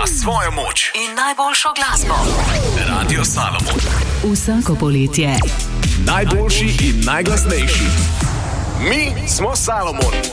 ima svojo moč in najboljšo glasbo. Radio Salomon. Vsako poletje. Najboljši in najglasnejši. Mi smo Salomon.